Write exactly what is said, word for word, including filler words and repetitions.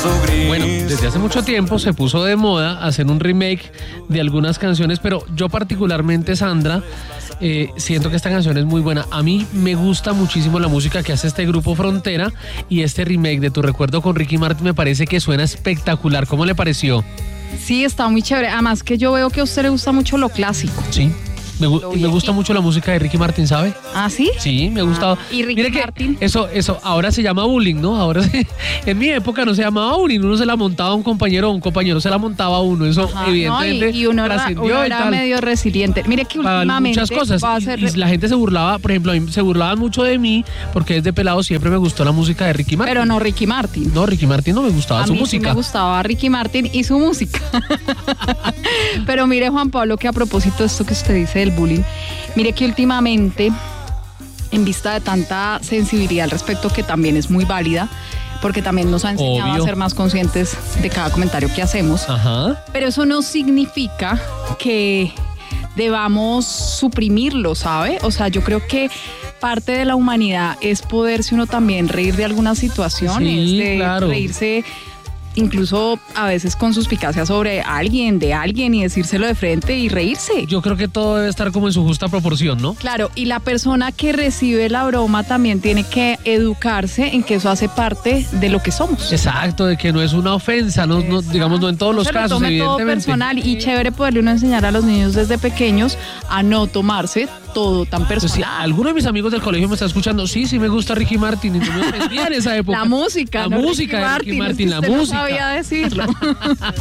Bueno, desde hace mucho tiempo se puso de moda hacer un remake de algunas canciones, pero yo particularmente, Sandra, eh, siento que esta canción es muy buena. A mí me gusta muchísimo la música que hace este grupo Frontera y este remake de Tu Recuerdo con Ricky Martin me parece que suena espectacular. ¿Cómo le pareció? Sí, está muy chévere. Además que yo veo que a usted le gusta mucho lo clásico. Sí. Me, gu- me gusta mucho la música de Ricky Martin, ¿sabe? ¿Ah, sí? Sí, me ha gustado. Ah, ¿y Ricky Mire que Martin? Eso, eso, ahora se llama bullying, ¿no? Ahora se- en mi época no se llamaba bullying, uno se la montaba a un compañero, un compañero se la montaba a uno, eso Ajá, evidentemente no, y, y uno era, trascendió uno y era tal. medio resiliente. Mire que Para últimamente muchas cosas va a y, ser... y la gente se burlaba, por ejemplo, a mí se burlaban mucho de mí porque desde pelado siempre me gustó la música de Ricky Martin. Pero no Ricky Martin. No, Ricky Martin no me gustaba A su mí sí música. me gustaba Ricky Martin y su música. Pero mire, Juan Pablo, que a propósito de esto que usted dice del bullying, mire que últimamente, en vista de tanta sensibilidad al respecto, que también es muy válida, porque también nos ha enseñado Obvio. a ser más conscientes de cada comentario que hacemos, Ajá. pero eso no significa que debamos suprimirlo, ¿sabe? O sea, yo creo que parte de la humanidad es poderse uno también reír de algunas situaciones, Sí, de claro. reírse incluso a veces con suspicacia sobre alguien, de alguien y decírselo de frente y reírse. Yo creo que todo debe estar como en su justa proporción, ¿no? Claro, y la persona que recibe la broma también tiene que educarse en que eso hace parte de lo que somos. Exacto, de que no es una ofensa, no, no, digamos, no en todos los se lo casos, tome todo evidentemente. personal y chévere poderle uno enseñar a los niños desde pequeños a no tomarse todo tan Pues si personal. alguno de mis amigos del colegio me está escuchando, sí, sí me gusta Ricky Martin y no me ofendía en esa época. La música, La no música de Ricky es que Martin, la usted no música. sabía decirlo.